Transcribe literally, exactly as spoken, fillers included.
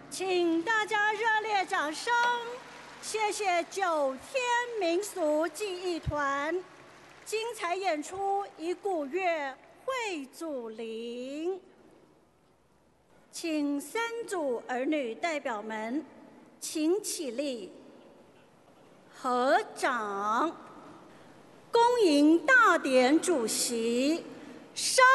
请大家热烈掌声，谢谢九天民俗技艺团精彩演出以古乐会祖灵。请三组儿女代表们请起立，合掌。恭迎大典主席。